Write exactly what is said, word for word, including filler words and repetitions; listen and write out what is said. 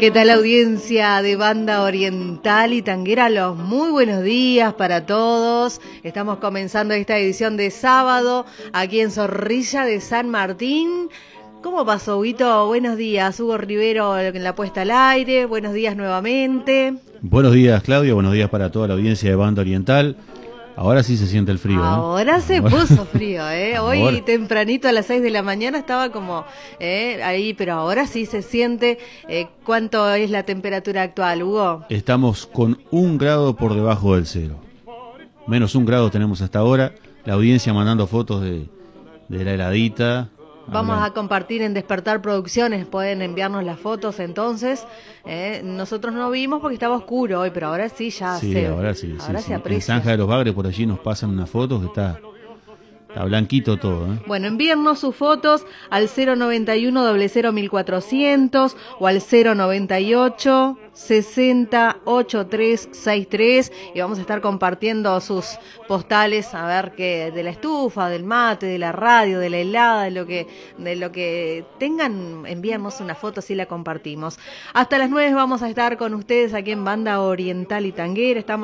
¿Qué tal, audiencia de Banda Oriental y Tanguera? Los muy buenos días para todos. Estamos comenzando esta edición de sábado aquí en Zorrilla de San Martín. ¿Cómo pasó, Huguito? Buenos días. Hugo Rivero en la puesta al aire. Buenos días nuevamente. Buenos días, Claudia. Buenos días para toda la audiencia de Banda Oriental. Ahora sí se siente el frío, Ahora ¿no? se Ahora... puso frío, ¿eh? Hoy ahora... tempranito a las seis de la mañana estaba como ¿eh? ahí, pero ahora sí se siente. Eh, ¿Cuánto es la temperatura actual, Hugo? Estamos con un grado por debajo del cero. Menos un grado tenemos hasta ahora. La audiencia mandando fotos de, de la heladita. Vamos Hablan. a compartir en Despertar Producciones, pueden enviarnos las fotos entonces. Eh, nosotros no vimos porque estaba oscuro hoy, pero ahora sí ya sí, se ahora sí, ahora sí, se sí. aprecia. En Zanja de los Bagres por allí nos pasan unas fotos que está, está blanquito todo, ¿eh? Bueno, envíennos sus fotos al cero noventa y uno, cero cero mil cuatrocientos o al cero noventa y ocho, sesenta, ochenta y tres sesenta y tres y vamos a estar compartiendo sus postales, a ver qué de la estufa, del mate, de la radio, de la helada, de lo que de lo que tengan, envíanos una foto si la compartimos. Hasta las nueve vamos a estar con ustedes aquí en Banda Oriental y Tanguera. Estamos